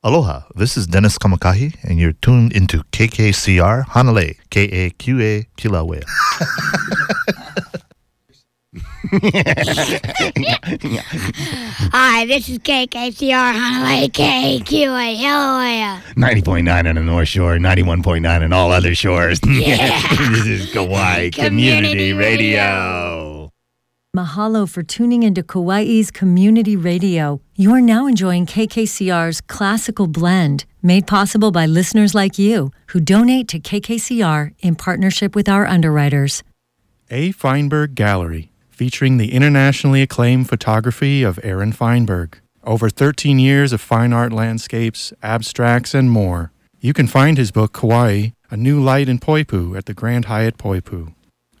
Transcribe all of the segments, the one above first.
Aloha, this is Dennis Kamakahi, and you're tuned into KKCR Hanalei, K-A-Q-A, Kilauea. Hi, this is KKCR Hanalei, KQA, Kilauea. 90.9 on the North Shore, 91.9 on all other shores. Yeah. This is Kauai Community Radio. Mahalo for tuning into Kauai's Community Radio. You're now enjoying KKCR's Classical Blend, made possible by listeners like you who donate to KKCR in partnership with our underwriters. A. Feinberg Gallery, featuring the internationally acclaimed photography of Aaron Feinberg. Over 13 years of fine art landscapes, abstracts, and more. You can find his book, Kauai, A New Light in Poipu at the Grand Hyatt Poipu.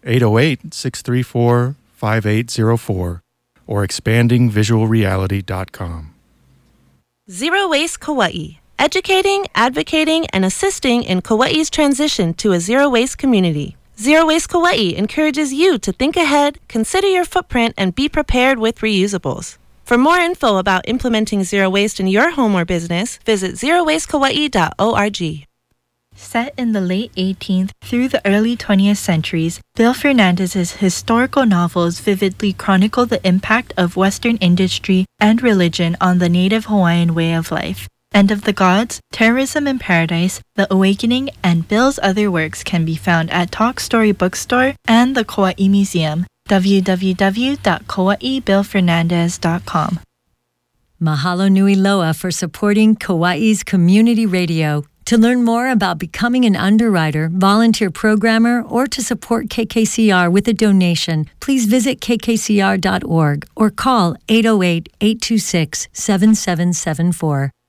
808-634-5804 or expandingvisualreality.com. Zero Waste Kauai, educating, advocating, and assisting in Kauai's transition to a zero-waste community. Zero Waste Kauai encourages you to think ahead, consider your footprint, and be prepared with reusables. For more info about implementing zero waste in your home or business, visit zerowastekauai.org. Set in the late 18th through the early 20th centuries, Bill Fernandez's historical novels vividly chronicle the impact of Western industry and religion on the native Hawaiian way of life. End of the Gods, Terrorism in Paradise, The Awakening, and Bill's other works can be found at Talk Story Bookstore and the Kauai Museum, www.kawaibillfernandez.com. Mahalo nui loa for supporting Kauai's Community Radio. To learn more about becoming an underwriter, volunteer programmer, or to support KKCR with a donation, please visit kkcr.org or call 808-826-7774.